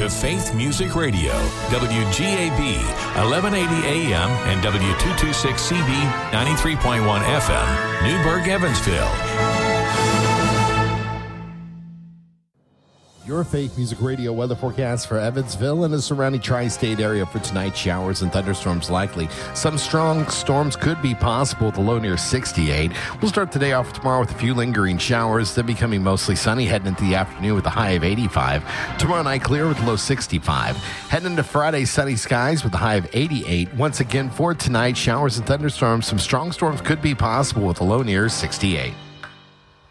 to Faith Music Radio, WGAB, 1180 AM and W226CB, 93.1 FM, Newburgh, Evansville. Your Faith Music Radio weather forecast for Evansville and the surrounding tri-state area for tonight. Showers and thunderstorms likely. Some strong storms could be possible with a low near 68. We'll start the day off tomorrow with a few lingering showers, then becoming mostly sunny, heading into the afternoon with a high of 85. Tomorrow night clear with a low 65. Heading into Friday, sunny skies with a high of 88. Once again for tonight, showers and thunderstorms. Some strong storms could be possible with a low near 68.